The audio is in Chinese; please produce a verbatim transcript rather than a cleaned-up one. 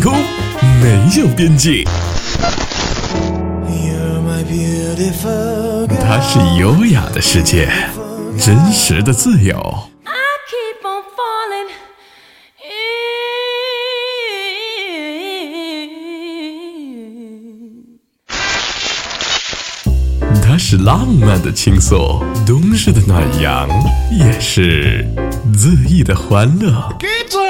空没有边界，它是优雅的世界，真实的自由。它是浪漫的倾诉，冬日的暖阳，也是恣意的欢乐。